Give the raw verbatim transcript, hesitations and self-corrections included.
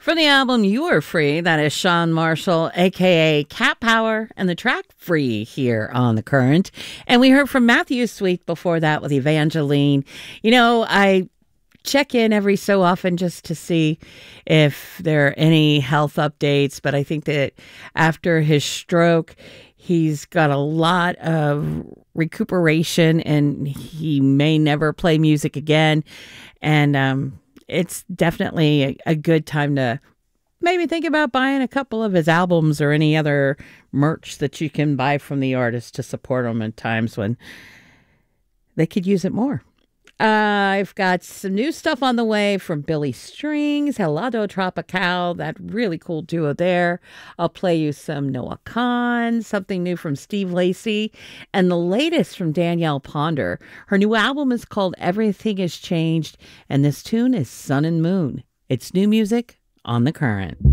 From the album You Are Free, that is Sean Marshall, a k a. Cat Power, and the track Free here on The Current. And we heard from Matthew Sweet before that with Evangeline. You know, I check in every so often just to see if there are any health updates, but I think that after his stroke, he's got a lot of recuperation and he may never play music again. And, um, it's definitely a, a good time to maybe think about buying a couple of his albums or any other merch that you can buy from the artist to support them in times when they could use it more. Uh, I've got some new stuff on the way from Billy Strings, Helado Tropical, that really cool duo there. I'll play you some Noah Kahan, something new from Steve Lacy, and the latest from Danielle Ponder. Her new album is called Everything Has Changed, and this tune is Sun and Moon. It's new music on The Current.